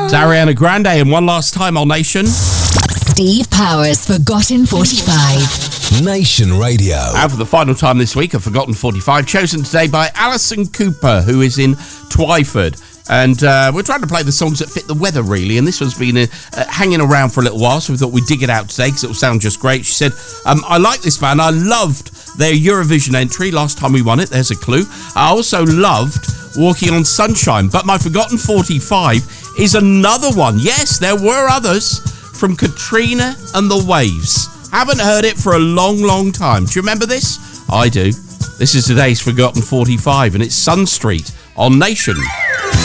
It's Ariana Grande, and one last time on Nation. Steve Powers, Forgotten 45. Nation Radio. And for the final time this week, a Forgotten 45, chosen today by Alison Cooper, who is in Twyford. And we're trying to play the songs that fit the weather, really. And this one's been hanging around for a little while, so we thought we'd dig it out today because it will sound just great. She said, I like this band. I loved their Eurovision entry last time we won it. There's a clue. I also loved Walking on Sunshine. But my Forgotten 45 is another one. Yes, there were others, from Katrina and the Waves. Haven't heard it for a long, long time. Do you remember this? I do. This is today's Forgotten 45, and it's Sun Street on Nation.